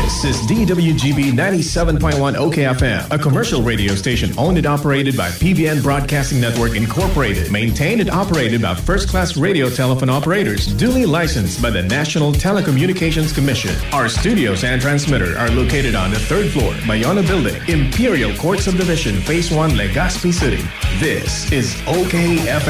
This is DWGB 97.1 OKFM, a commercial radio station owned and operated by PBN Broadcasting Network Incorporated, maintained and operated by first-class radio telephone operators, duly licensed by the National Telecommunications Commission. Our studios and transmitter are located on the third floor, Bayona Building, Imperial Court Subdivision, Phase 1, Legazpi City. This is OKFM.